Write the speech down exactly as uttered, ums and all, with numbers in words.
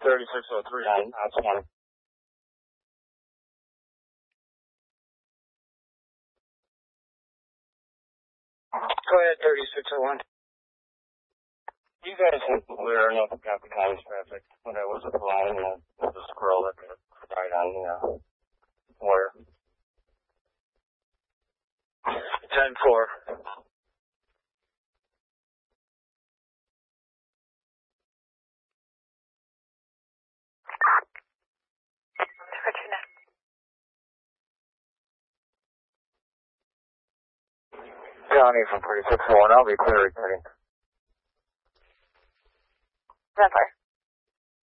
thirty-six oh three on uh, twenty. Go ahead, thirty-six oh one. You guys can clear enough of Copy County's traffic when I was at the line and uh, the squirrel that right on the uh, wire. ten four. Johnny from thirty-six oh one, I'll be clear returning. ten four.